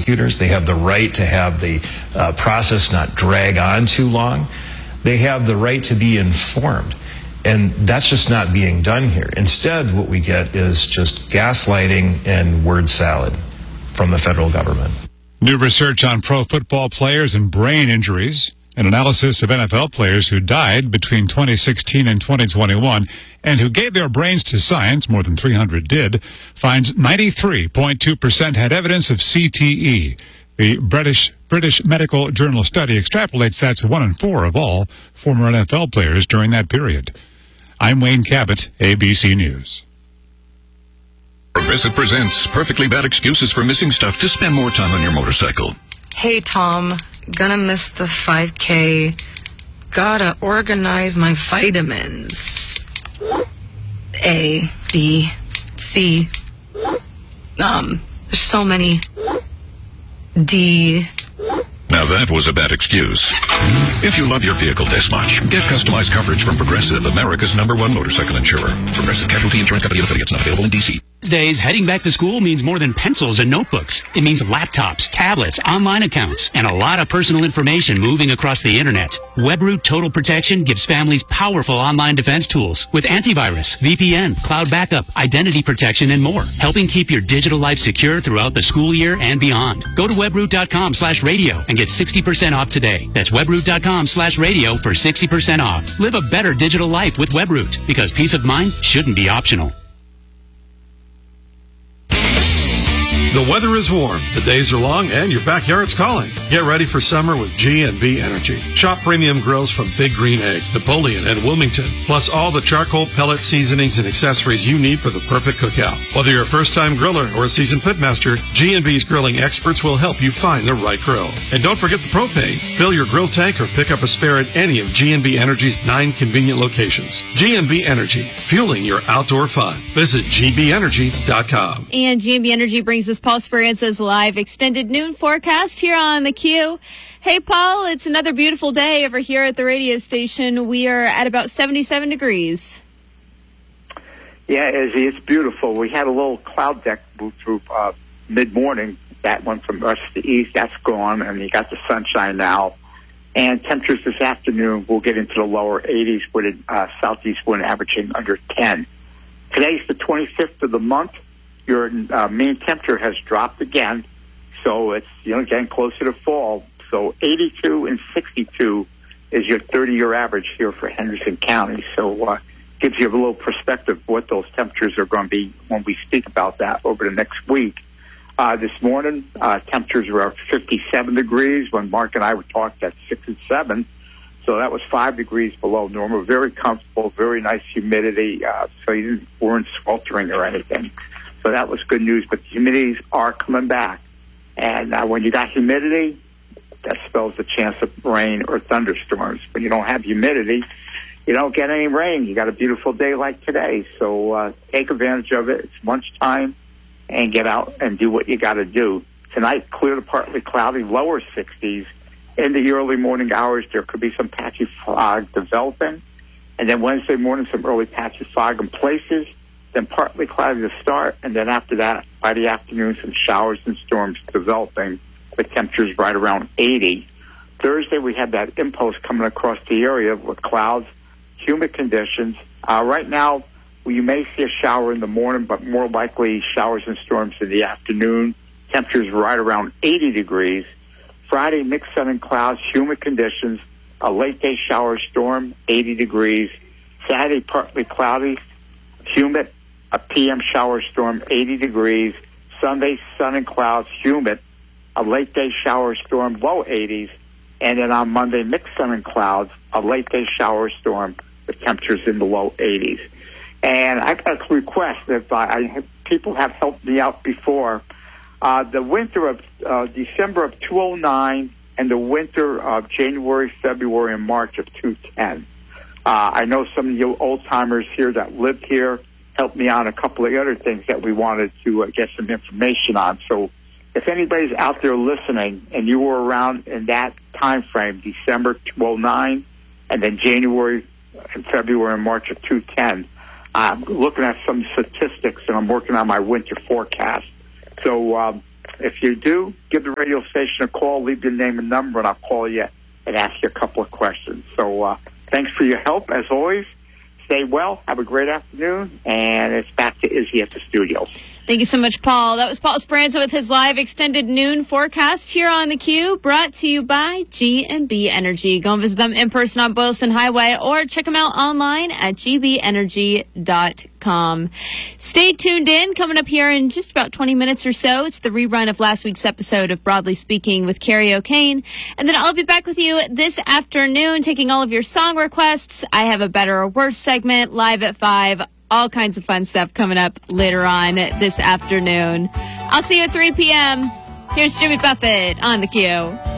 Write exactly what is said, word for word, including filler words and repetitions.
prosecutors. They have the right to have the uh, process not drag on too long. They have the right to be informed. And that's just not being done here. Instead, what we get is just gaslighting and word salad from the federal government. New research on pro football players and brain injuries. An analysis of N F L players who died between twenty sixteen and twenty twenty-one and who gave their brains to science, more than three hundred did, finds ninety-three point two percent had evidence of C T E. The British British Medical Journal study extrapolates that to one in four of all former N F L players during that period. I'm Wayne Cabot, A B C News. Progressive presents Perfectly Bad Excuses for Missing Stuff to spend more time on your motorcycle. Hey, Tom. Gonna miss the five K. Gotta organize my vitamins. A, B, C. Um, there's so many. D. Now that was a bad excuse. If you love your vehicle this much, get customized coverage from Progressive, America's number one motorcycle insurer. Progressive Casualty Insurance Company and affiliates, not available in D C. These days, heading back to school means more than pencils and notebooks. It means laptops, tablets, online accounts, and a lot of personal information moving across the internet. WebRoot Total Protection gives families powerful online defense tools with antivirus, V P N, cloud backup, identity protection, and more, helping keep your digital life secure throughout the school year and beyond. Go to webroot.com slash radio and get sixty percent off today. That's webroot.com slash radio for sixty percent off. Live a better digital life with WebRoot, because peace of mind shouldn't be optional. The weather is warm, the days are long, and your backyard's calling. Get ready for summer with G and B Energy. Shop premium grills from Big Green Egg, Napoleon, and Wilmington, plus all the charcoal, pellet seasonings, and accessories you need for the perfect cookout. Whether you're a first-time griller or a seasoned pitmaster, G and B's grilling experts will help you find the right grill. And don't forget the propane. Fill your grill tank or pick up a spare at any of G and B Energy's nine convenient locations. G and B Energy, fueling your outdoor fun. Visit G B energy dot com. And G and B Energy brings us Paul Speranza's live extended noon forecast here on the Q. Hey, Paul, it's another beautiful day over here at the radio station. We are at about seventy-seven degrees. Yeah, Izzy, it's beautiful. We had a little cloud deck move through uh, mid-morning. That went from west to east. That's gone, and you got the sunshine now. And temperatures this afternoon will get into the lower eighties with a uh, southeast wind averaging under ten. Today's the twenty-fifth of the month. Your uh, mean temperature has dropped again, so it's, you know, getting closer to fall. So eighty-two and sixty-two is your thirty-year average here for Henderson County. So uh, gives you a little perspective of what those temperatures are going to be when we speak about that over the next week. Uh, this morning, uh, temperatures were fifty-seven degrees when Mark and I were talked at six and seven. So that was five degrees below normal. Very comfortable, very nice humidity. Uh, so you didn't, weren't sweltering or anything. So that was good news, but the humidities are coming back. And uh, when you got humidity, that spells the chance of rain or thunderstorms. When you don't have humidity, you don't get any rain. You got a beautiful day like today. So uh, take advantage of it. It's lunchtime, and get out and do what you got to do. Tonight, clear to partly cloudy, lower sixties. In the early morning hours, there could be some patchy fog developing. And then Wednesday morning, some early patchy fog in places. Then partly cloudy to start, and then after that, by the afternoon, some showers and storms developing with temperatures right around eighty. Thursday, we had that impulse coming across the area with clouds, humid conditions. Uh, right now, well, you may see a shower in the morning, but more likely showers and storms in the afternoon. Temperatures right around eighty degrees. Friday, mixed sun and clouds, humid conditions, a late-day shower storm, eighty degrees. Saturday, partly cloudy, humid, a P M shower storm, eighty degrees. Sunday, sun and clouds, humid, a late-day shower storm, low eighties. And then on Monday, mixed sun and clouds, a late-day shower storm with temperatures in the low eighties. And I got a request that I, I people have helped me out before. Uh, the winter of uh, December of two oh nine and the winter of January, February, and March of two ten. Uh, I know some of you old-timers here that lived here helped me on a couple of other things that we wanted to uh, get some information on. So if anybody's out there listening and you were around in that time frame, December two oh nine, and then January and February and March of two ten, I'm looking at some statistics, and I'm working on my winter forecast. So um, If you do, give the radio station a call, leave your name and number, and I'll call you and ask you a couple of questions. So uh, thanks for your help, as always. Stay well. Have a great afternoon. And it's back to Izzy at the studio. Thank you so much, Paul. That was Paul Speranza with his live extended noon forecast here on the Q, brought to you by G and B Energy. Go and visit them in person on Boylston Highway or check them out online at g b energy dot com. Stay tuned in. Coming up here in just about twenty minutes or so, it's the rerun of last week's episode of Broadly Speaking with Carrie O'Kane. And then I'll be back with you this afternoon taking all of your song requests. I have a Better or Worse segment live at five. All kinds of fun stuff coming up later on this afternoon. I'll see you at three p.m. Here's Jimmy Buffett on the Q.